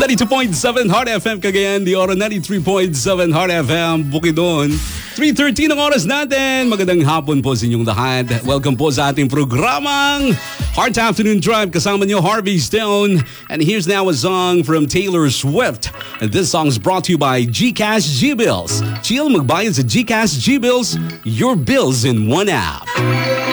92.7 Heart FM Cagayan, the Oro 93.7 Heart FM Bukidnon. 3:13 ang oras natin. Magandang hapon po sa inyong lahat. Welcome po sa ating programang Heart Afternoon Drive. Kasama niyo Harvey Stone. And here's now a song from Taylor Swift. And this song is brought to you by GCash G-Bills. Chill, magbayad sa GCash G-Bills. Your bills in one app.